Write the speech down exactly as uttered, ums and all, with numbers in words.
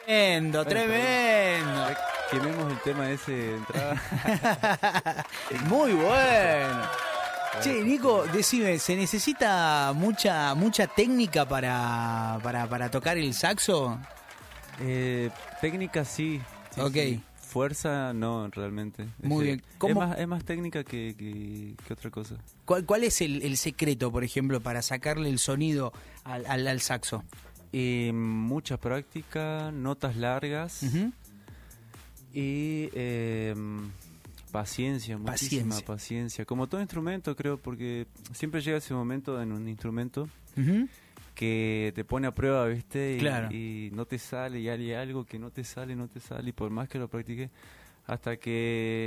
Tremendo, tremendo. Quememos el tema ese de entrada. Muy bueno. Che, Nico, decime, ¿se necesita mucha mucha técnica para, para, para tocar el saxo? Eh, técnica sí. sí Ok. Sí. Fuerza no, realmente. Muy Es, bien. ¿Cómo? Es más, es más técnica que, que, que otra cosa. ¿Cuál, cuál es el, el secreto, por ejemplo, para sacarle el sonido al, al, al saxo? Y mucha práctica, notas largas Uh-huh. y eh, paciencia, muchísima Paciencia. paciencia. Como todo instrumento, creo, porque siempre llega ese momento en un instrumento Uh-huh. que te pone a prueba, ¿viste? Y, Claro. y no te sale, y hay algo que no te sale, no te sale, y por más que lo practiques, hasta que